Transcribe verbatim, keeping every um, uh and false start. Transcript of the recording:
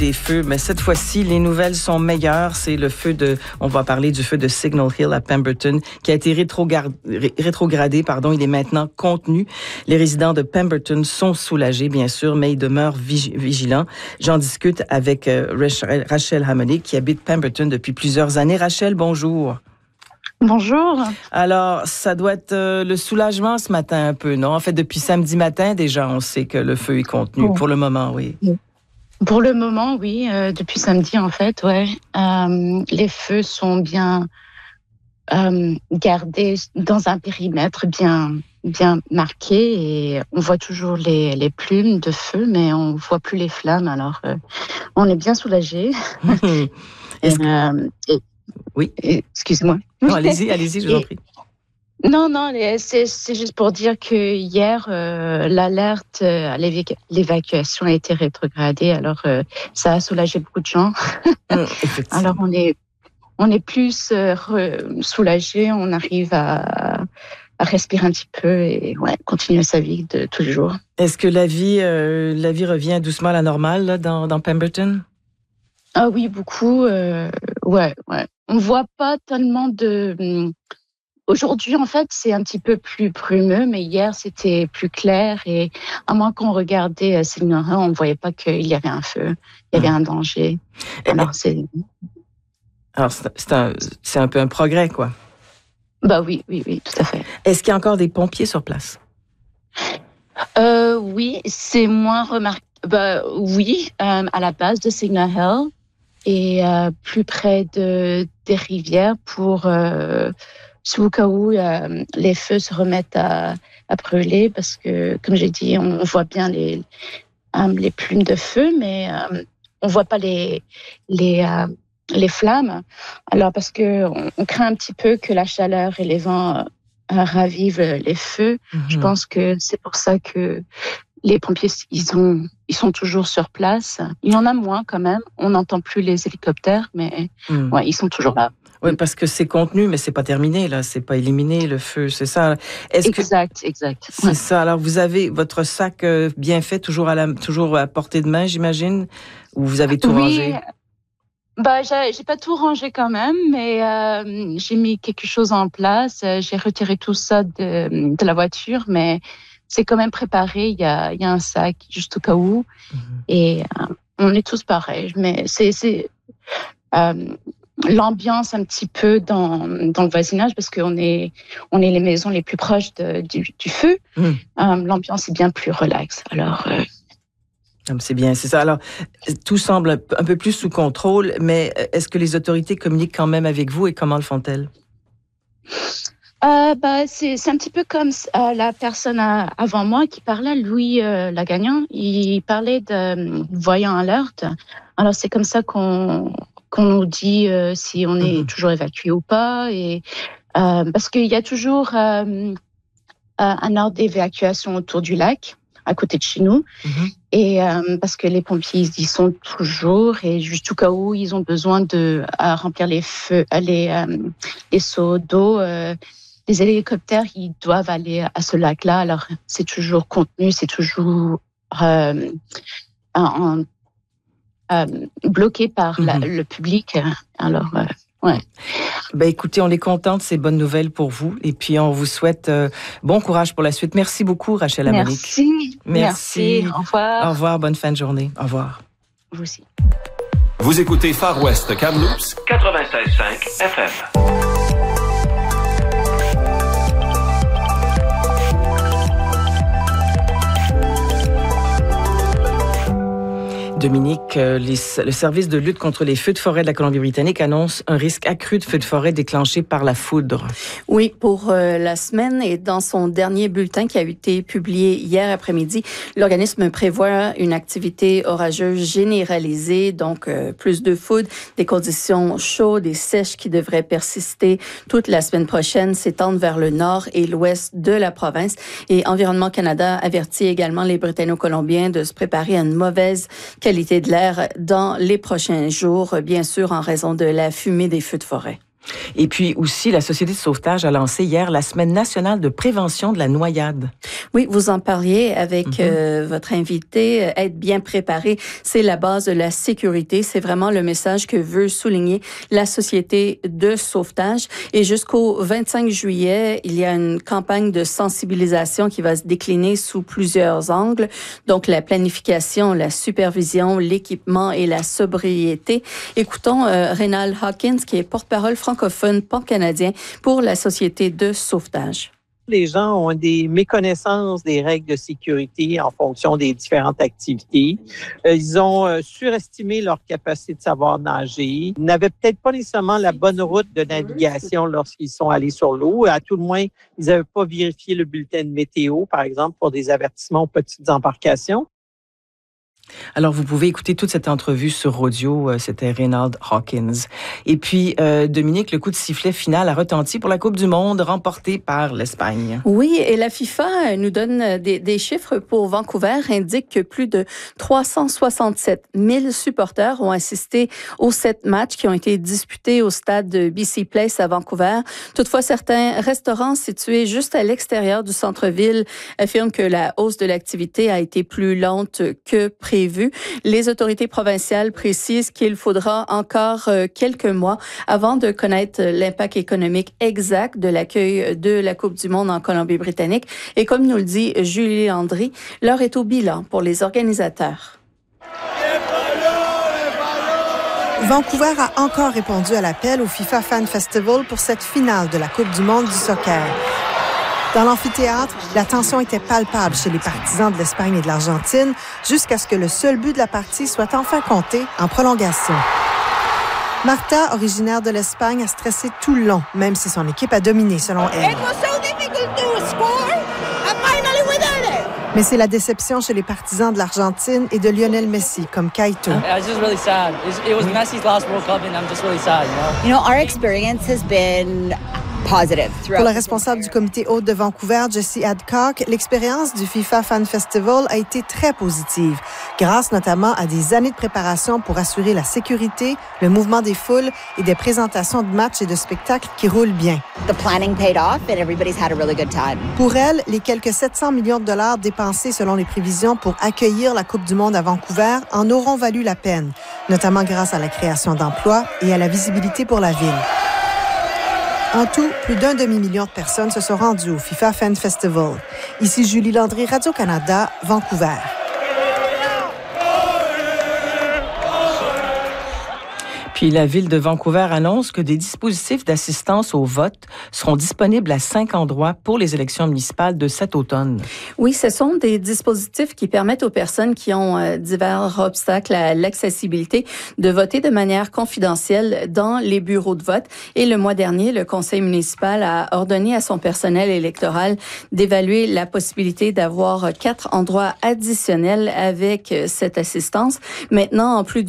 Des feux, mais cette fois-ci, les nouvelles sont meilleures. C'est le feu de, on va parler du feu de Signal Hill à Pemberton, qui a été rétrogradé, rétrogradé, pardon, il est maintenant contenu. Les résidents de Pemberton sont soulagés, bien sûr, mais ils demeurent vigilants. J'en discute avec Rachel, Rachel Hamonic, qui habite Pemberton depuis plusieurs années. Rachel, bonjour. Bonjour. Alors, ça doit être euh, le soulagement ce matin un peu, non? En fait, depuis samedi matin, déjà, on sait que le feu est contenu. Oh. Pour le moment, oui. oui. Pour le moment, oui. Euh, depuis samedi, en fait, ouais. Euh, les feux sont bien euh, gardés dans un périmètre bien, bien marqué et on voit toujours les, les plumes de feu, mais on ne voit plus les flammes. Alors, euh, on est bien soulagés. Est-ce que... euh, et, oui. Et, excuse-moi. Non, allez-y, allez-y, je vous en prie. Non, non, c'est, c'est juste pour dire que hier, euh, l'alerte à l'évacu- l'évacuation a été rétrogradée. Alors, euh, ça a soulagé beaucoup de gens. Mmh, alors, on est, on est plus euh, re- soulagés. On arrive à, à respirer un petit peu et ouais, continuer sa vie de tous les jours. Est-ce que la vie, euh, la vie revient doucement à la normale là, dans, dans Pemberton? Ah oui, beaucoup. Euh, ouais, ouais. On voit pas tellement de... Aujourd'hui, en fait, c'est un petit peu plus brumeux, mais hier, c'était plus clair. Et à moins qu'on regardait Signal Hill, on ne voyait pas qu'il y avait un feu, il y avait un danger. Alors, c'est... Alors, c'est, c'est, un, c'est un peu un progrès, quoi. Bah oui, oui, oui, tout à fait. Est-ce qu'il y a encore des pompiers sur place? Euh, oui, c'est moins remarqué. Bah, oui, euh, à la base de Signal Hill et euh, plus près de, des rivières pour... Euh, au cas où euh, les feux se remettent à, à brûler, parce que, comme j'ai dit, on voit bien les, euh, les plumes de feu, mais euh, on ne voit pas les, les, euh, les flammes. Alors, parce qu'on on craint un petit peu que la chaleur et les vents euh, ravivent les feux. Mm-hmm. Je pense que c'est pour ça que les pompiers, ils, ont, ils sont toujours sur place. Il y en a moins quand même. On n'entend plus les hélicoptères, mais mm. ouais, ils sont toujours là. Oui, parce que c'est contenu, mais c'est pas terminé, là. C'est pas éliminé, le feu, c'est ça. Est-ce exact, que... exact. C'est ouais. ça. Alors, vous avez votre sac bien fait, toujours à, la... toujours à portée de main, j'imagine? Ou vous avez tout oui. rangé? Bah, j'ai, j'ai pas tout rangé quand même, mais euh, j'ai mis quelque chose en place. J'ai retiré tout ça de, de la voiture, mais c'est quand même préparé. Il y a, il y a un sac juste au cas où. Mm-hmm. Et euh, on est tous pareils. Mais c'est... c'est euh, l'ambiance un petit peu dans, dans le voisinage, parce qu'on est, on est les maisons les plus proches de, du, du feu. Mmh. Euh, l'ambiance est bien plus relaxe. Alors, euh... c'est bien, c'est ça. Alors, tout semble un peu plus sous contrôle, mais est-ce que les autorités communiquent quand même avec vous et comment le font-elles? Euh, bah, c'est, c'est un petit peu comme euh, la personne à, avant moi qui parlait, Louis euh, Lagagnon. Il parlait de euh, voyant alerte. Alors, c'est comme ça qu'on... qu'on nous dit euh, si on est mmh. toujours évacué ou pas. Et, euh, parce qu'il y a toujours euh, un ordre d'évacuation autour du lac, à côté de chez nous. Mmh. Et euh, parce que les pompiers, ils y sont toujours. Et juste au cas où ils ont besoin de à remplir les, feux, les, euh, les seaux d'eau, euh, les hélicoptères, ils doivent aller à ce lac-là. Alors, c'est toujours contenu, c'est toujours euh, en... Euh, bloqué par la, mm-hmm. le public. Alors, euh, ouais. Ben, écoutez, on est content de ces bonnes nouvelles pour vous. Et puis, on vous souhaite euh, bon courage pour la suite. Merci beaucoup, Rachel Hamonic. Merci. Merci. Merci. Au revoir. Au revoir. Bonne fin de journée. Au revoir. Vous aussi. Vous écoutez Far West Kamloops quatre-vingt-seize virgule cinq F M. Dominique, les, le service de lutte contre les feux de forêt de la Colombie-Britannique annonce un risque accru de feux de forêt déclenchés par la foudre. Oui, pour euh, la semaine et dans son dernier bulletin qui a été publié hier après-midi, l'organisme prévoit une activité orageuse généralisée, donc euh, plus de foudre, des conditions chaudes et sèches qui devraient persister toute la semaine prochaine, s'étendre vers le nord et l'ouest de la province. Et Environnement Canada avertit également les Britanno-Colombiens de se préparer à une mauvaise qualité de l'air dans les prochains jours, bien sûr en raison de la fumée des feux de forêt. Et puis aussi, la Société de sauvetage a lancé hier la Semaine nationale de prévention de la noyade. Oui, vous en parliez avec mm-hmm. euh, votre invité. Être bien préparé, c'est la base de la sécurité. C'est vraiment le message que veut souligner la Société de sauvetage. Et jusqu'au vingt-cinq juillet, il y a une campagne de sensibilisation qui va se décliner sous plusieurs angles. Donc, la planification, la supervision, l'équipement et la sobriété. Écoutons euh, Reynald Hawkins, qui est porte-parole francophone pan-canadien pour la Société de sauvetage. Les gens ont des méconnaissances des règles de sécurité en fonction des différentes activités. Euh, ils ont euh, surestimé leur capacité de savoir nager. Ils n'avaient peut-être pas nécessairement la bonne route de navigation lorsqu'ils sont allés sur l'eau. À tout le moins, ils n'avaient pas vérifié le bulletin de météo, par exemple, pour des avertissements aux petites embarcations. Alors, vous pouvez écouter toute cette entrevue sur audio. C'était Reynald Hawkins. Et puis, euh, Dominique, le coup de sifflet final a retenti pour la Coupe du monde remportée par l'Espagne. Oui, et la FIFA nous donne des, des chiffres pour Vancouver, indique que plus de trois cent soixante-sept mille supporters ont assisté aux sept matchs qui ont été disputés au stade de B C Place à Vancouver. Toutefois, certains restaurants situés juste à l'extérieur du centre-ville affirment que la hausse de l'activité a été plus lente que prévu. Les autorités provinciales précisent qu'il faudra encore quelques mois avant de connaître l'impact économique exact de l'accueil de la Coupe du monde en Colombie-Britannique. Et comme nous le dit Julie Landry, l'heure est au bilan pour les organisateurs. Vancouver a encore répondu à l'appel au FIFA Fan Festival pour cette finale de la Coupe du monde du soccer. Dans l'amphithéâtre, la tension était palpable chez les partisans de l'Espagne et de l'Argentine jusqu'à ce que le seul but de la partie soit enfin compté en prolongation. Marta, originaire de l'Espagne, a stressé tout le long, même si son équipe a dominé selon elle. Mais c'est la déception chez les partisans de l'Argentine et de Lionel Messi, comme Kaito. I was just really sad. It was Messi's last World Cup and I'm just really sad, you know? You know, our experience has been positive. Pour le responsable du comité hôte de Vancouver, Jesse Adcock, l'expérience du FIFA Fan Festival a été très positive, grâce notamment à des années de préparation pour assurer la sécurité, le mouvement des foules et des présentations de matchs et de spectacles qui roulent bien. The planning paid off and everybody's had a really good time. Pour elle, les quelques sept cents millions de dollars dépensés selon les prévisions pour accueillir la Coupe du monde à Vancouver en auront valu la peine, notamment grâce à la création d'emplois et à la visibilité pour la ville. En tout, plus d'un demi-million de personnes se sont rendues au FIFA Fan Festival. Ici Julie Landry, Radio-Canada, Vancouver. Puis la ville de Vancouver annonce que des dispositifs d'assistance au vote seront disponibles à cinq endroits pour les élections municipales de cet automne. Oui, ce sont des dispositifs qui permettent aux personnes qui ont euh, divers obstacles à l'accessibilité de voter de manière confidentielle dans les bureaux de vote. Et le mois dernier, le conseil municipal a ordonné à son personnel électoral d'évaluer la possibilité d'avoir quatre endroits additionnels avec cette assistance. Maintenant, en plus